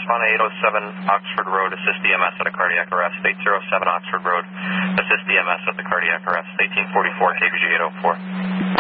respond to 807 Oxford Road, assist EMS at a cardiac arrest. 807 Oxford Road, assist EMS at the cardiac arrest. 1844 KVG 804.